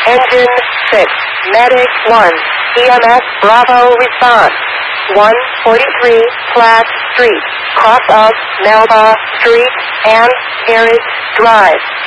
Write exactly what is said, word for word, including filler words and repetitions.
Engine six, Medic one, E M S Bravo response. one forty-three Platt Street, cross of Melba Street and Carriage Drive.